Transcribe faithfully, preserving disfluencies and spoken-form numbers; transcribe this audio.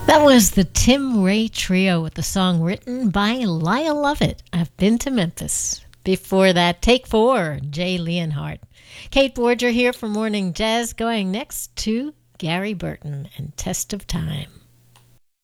That was the Tim Ray Trio with the song written by Lyle Lovett, I've Been to Memphis. Before that, Take Four, Jay Leonhardt. Kate Borger here for Morning Jazz, going next to Gary Burton and Test of Time.